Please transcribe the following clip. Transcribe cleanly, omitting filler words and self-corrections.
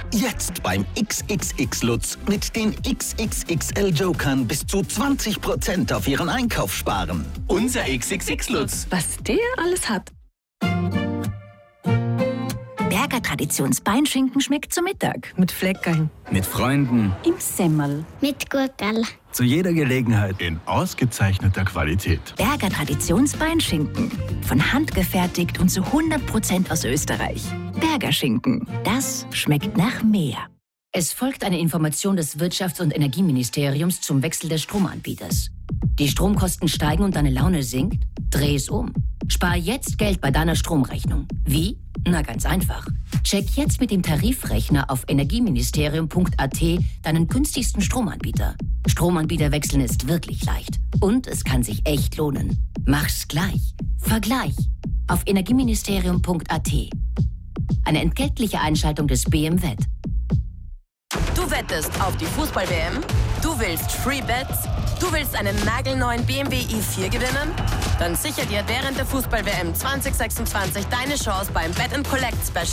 Jetzt beim XXX-Lutz mit den XXXL-Jokern bis zu 20% auf Ihren Einkauf sparen. Unser XXX-Lutz. Was der alles hat. Berger Traditionsbeinschinken schmeckt zu Mittag. Mit Fleckerl. Mit Freunden. Im Semmel. Mit Gurkel. Zu jeder Gelegenheit. In ausgezeichneter Qualität. Berger Traditionsbeinschinken. Von Hand gefertigt und zu 100% aus Österreich. Berger Schinken. Das schmeckt nach mehr. Es folgt eine Information des Wirtschafts- und Energieministeriums zum Wechsel des Stromanbieters. Die Stromkosten steigen und deine Laune sinkt? Dreh es um. Spar jetzt Geld bei deiner Stromrechnung. Wie? Na, ganz einfach. Check jetzt mit dem Tarifrechner auf energieministerium.at deinen günstigsten Stromanbieter. Stromanbieter wechseln ist wirklich leicht. Und es kann sich echt lohnen. Mach's gleich. Vergleich. Auf energieministerium.at. Eine entgeltliche Einschaltung des BM-Wett. Du wettest auf die Fußball-WM? Du willst Free Bets? Du willst einen nagelneuen BMW i4 gewinnen? Dann sicher dir während der Fußball-WM 2026 deine Chance beim Bet & Collect Special.